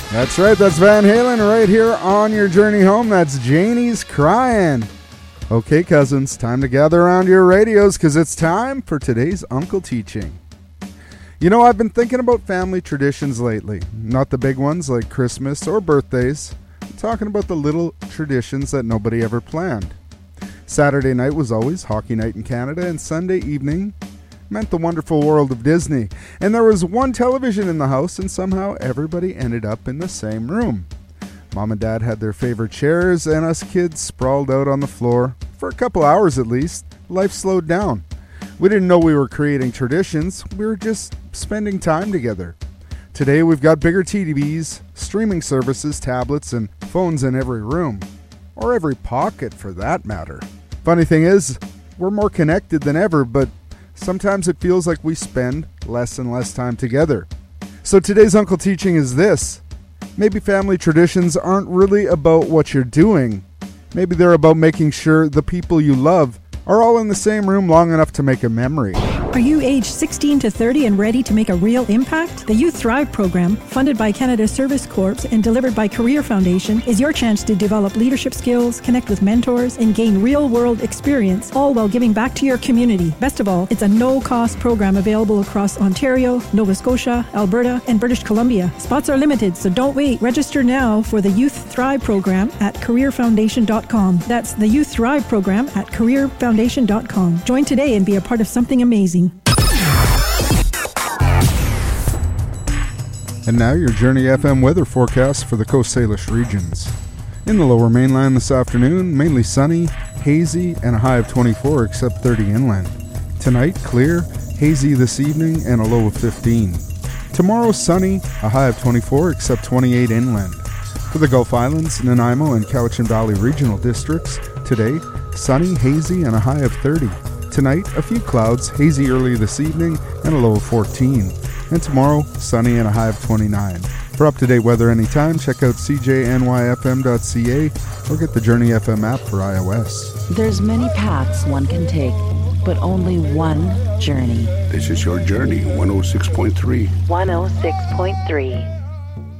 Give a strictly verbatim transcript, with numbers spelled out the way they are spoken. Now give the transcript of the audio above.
That's right, that's Van Halen right here on your journey home. That's Janie's Crying. Okay, cousins, time to gather around your radios because it's time for today's Uncle Teaching. You know, I've been thinking about family traditions lately. Not the big ones like Christmas or birthdays. I'm talking about the little traditions that nobody ever planned. Saturday night was always hockey night in Canada, and Sunday evening meant the wonderful world of Disney. And there was one television in the house, and somehow everybody ended up in the same room. Mom and Dad had their favorite chairs, and us kids sprawled out on the floor. For a couple hours at least, life slowed down. We didn't know we were creating traditions, we were just spending time together. Today we've got bigger T Vs, streaming services, tablets, and phones in every room. Or every pocket for that matter. Funny thing is, we're more connected than ever, but sometimes it feels like we spend less and less time together. So today's Uncle Teaching is this. Maybe family traditions aren't really about what you're doing. Maybe they're about making sure the people you love are all in the same room long enough to make a memory. Are you age sixteen to thirty and ready to make a real impact? The Youth Thrive program, funded by Canada Service Corps and delivered by Career Foundation, is your chance to develop leadership skills, connect with mentors, and gain real-world experience, all while giving back to your community. Best of all, it's a no-cost program available across Ontario, Nova Scotia, Alberta, and British Columbia. Spots are limited, so don't wait. Register now for the Youth Thrive program at career foundation dot com. That's the Youth Thrive program at career foundation dot com. Join today and be a part of something amazing. And now your Journey F M weather forecast for the Coast Salish regions. In the lower mainland this afternoon, mainly sunny, hazy, and a high of twenty-four except thirty inland. Tonight, clear, hazy this evening, and a low of fifteen. Tomorrow, sunny, a high of twenty-four except twenty-eight inland. For the Gulf Islands, Nanaimo, and Cowichan Valley regional districts, today, sunny, hazy, and a high of thirty. Tonight, a few clouds, hazy early this evening, and a low of fourteen. And tomorrow, sunny and a high of twenty-nine. For up-to-date weather anytime, check out c j n y f m dot c a or get the Journey F M app for iOS. There's many paths one can take, but only one journey. This is your Journey, one oh six point three. one oh six point three.